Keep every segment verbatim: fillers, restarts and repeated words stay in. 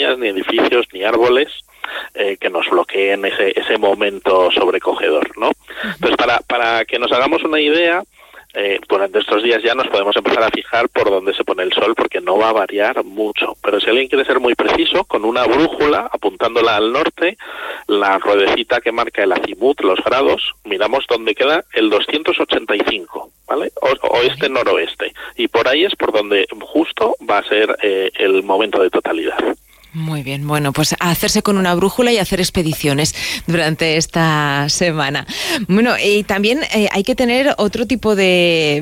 montañas, ni edificios, ni árboles eh, que nos bloqueen ese, ese momento sobrecogedor, ¿no? Entonces, para, para que nos hagamos una idea, Eh, durante estos días ya nos podemos empezar a fijar por dónde se pone el sol, porque no va a variar mucho. Pero si alguien quiere ser muy preciso, con una brújula, apuntándola al norte, la ruedecita que marca el azimut, los grados, miramos dónde queda el doscientos ochenta y cinco, ¿vale? O, oeste-noroeste. Y por ahí es por donde justo va a ser eh, el momento de totalidad. Muy bien, bueno, pues a hacerse con una brújula y hacer expediciones durante esta semana. Bueno, y también eh, hay que tener otro tipo de,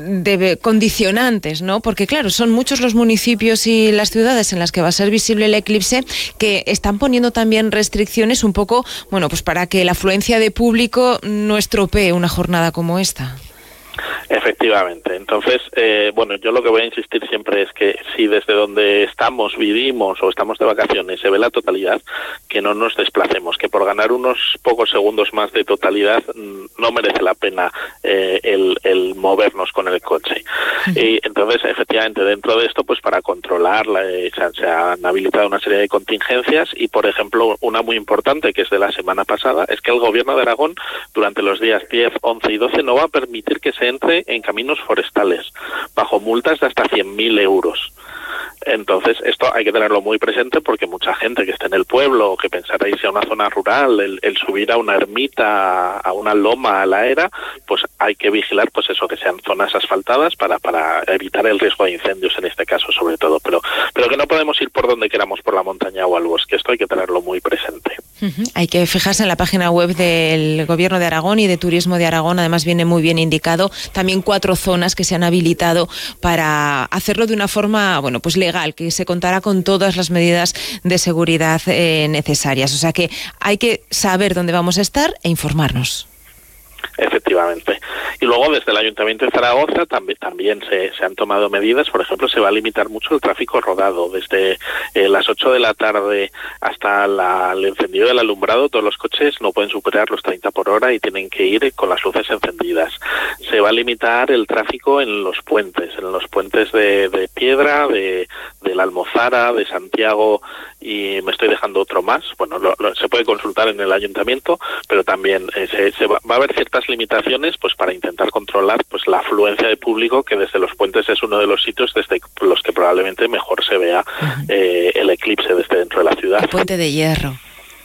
de condicionantes, ¿no? Porque claro, son muchos los municipios y las ciudades en las que va a ser visible el eclipse que están poniendo también restricciones un poco, bueno, pues para que la afluencia de público no estropee una jornada como esta. Efectivamente. Entonces, eh, bueno, yo lo que voy a insistir siempre es que si desde donde estamos, vivimos o estamos de vacaciones se ve la totalidad, que no nos desplacemos, que por ganar unos pocos segundos más de totalidad no merece la pena eh, el, el movernos con el coche. Uh-huh. Y entonces, efectivamente, dentro de esto, pues para controlar, eh, se, se han habilitado una serie de contingencias y, por ejemplo, una muy importante que es de la semana pasada, es que el Gobierno de Aragón durante los días diez, once y doce no va a permitir que se entre en caminos forestales, bajo multas de hasta cien mil euros. Entonces, esto hay que tenerlo muy presente porque mucha gente que esté en el pueblo o que pensara irse a una zona rural, el, el subir a una ermita, a una loma, a la era, pues hay que vigilar, pues eso, que sean zonas asfaltadas para, para evitar el riesgo de incendios en este caso, sobre todo. Pero, pero que no podemos ir por donde queramos, por la montaña o al bosque. Esto hay que tenerlo muy presente. Uh-huh. Hay que fijarse en la página web del Gobierno de Aragón y de Turismo de Aragón. Además, viene muy bien indicado también cuatro zonas que se han habilitado para hacerlo de una forma, bueno, pues legal, que se contará con todas las medidas de seguridad eh, necesarias. O sea que hay que saber dónde vamos a estar e informarnos. Efectivamente. Y luego desde el Ayuntamiento de Zaragoza también, también se, se han tomado medidas. Por ejemplo, se va a limitar mucho el tráfico rodado. Desde eh, las ocho de la tarde hasta la, el encendido del alumbrado, todos los coches no pueden superar los treinta por hora y tienen que ir con las luces encendidas. Se va a limitar el tráfico en los puentes, en los puentes de, de Piedra, de, de la Almozara, de Santiago, y me estoy dejando otro más. Bueno, lo, lo, se puede consultar en el Ayuntamiento, pero también eh, se, se va, va a haber ciertas limitaciones pues para intentar controlar pues la afluencia de público, que desde los puentes es uno de los sitios desde los que probablemente mejor se vea uh-huh. eh, el eclipse desde dentro de la ciudad. El puente de hierro.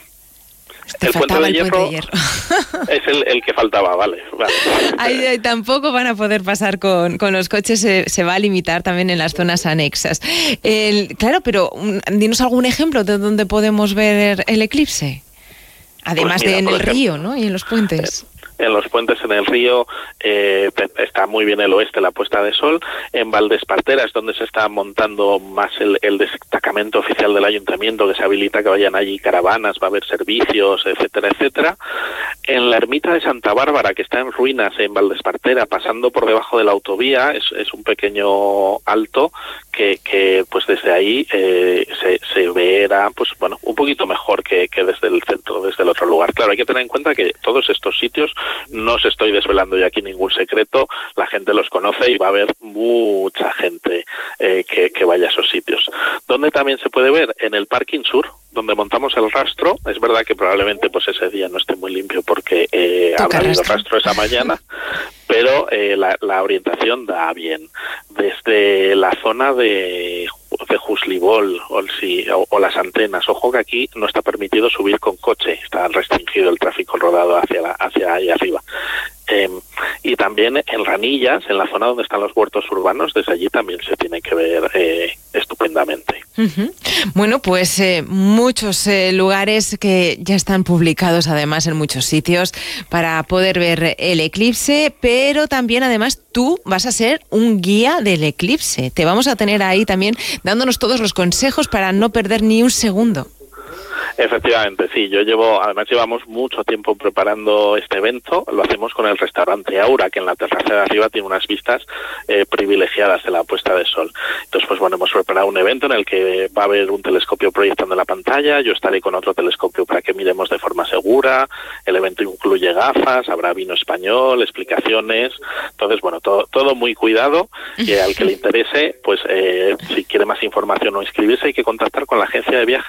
Te el puente de, el hierro puente de hierro es el, el que faltaba, vale. vale. Ahí, ahí tampoco van a poder pasar con, con los coches, se, se va a limitar también en las zonas anexas. El, claro, pero un, dinos algún ejemplo de dónde podemos ver el eclipse. Además pues mira, de en el ejemplo, río, ¿no? Y en los puentes. En los puentes, en el río, eh, está muy bien el oeste, la puesta de sol. En Valdespartera es donde se está montando más el, el destacamento oficial del ayuntamiento, que se habilita que vayan allí caravanas, va a haber servicios, etcétera, etcétera. En la ermita de Santa Bárbara, que está en ruinas en Valdespartera, pasando por debajo de la autovía, es, es un pequeño alto que, que pues desde ahí eh, se, se verá, pues bueno, un poquito mejor que, que desde el centro, desde el otro lugar. Claro, hay que tener en cuenta que todos estos sitios, no os estoy desvelando ya aquí ningún secreto, la gente los conoce y va a haber mucha gente eh, que, que vaya a esos sitios. ¿Dónde también se puede ver? En el parking sur, donde montamos el rastro. Es verdad que probablemente pues ese día no esté muy limpio porque eh, habrá habido rastro esa mañana, pero eh, la, la orientación da bien. Desde la zona de de Juslibol o, si, o, o las antenas, ojo que aquí no está permitido subir con coche, está restringido el tráfico rodado hacia la, hacia ahí arriba. Eh, y también en Ranillas, en la zona donde están los huertos urbanos, desde allí también se tiene que ver eh, estupendamente. Uh-huh. Bueno, pues eh, muchos eh, lugares que ya están publicados además en muchos sitios para poder ver el eclipse, pero también además tú vas a ser un guía del eclipse. Te vamos a tener ahí también dándonos todos los consejos para no perder ni un segundo. Efectivamente, sí. Yo llevo, además llevamos mucho tiempo preparando este evento. Lo hacemos con el restaurante Aura, que en la terraza de arriba tiene unas vistas eh, privilegiadas de la puesta de sol. Entonces, pues bueno, hemos preparado un evento en el que va a haber un telescopio proyectando la pantalla. Yo estaré con otro telescopio para que miremos de forma segura. El evento incluye gafas, habrá vino español, explicaciones. Entonces, bueno, todo, todo muy cuidado. Y al que le interese, pues eh, si quiere más información o inscribirse, hay que contactar con la agencia de viajes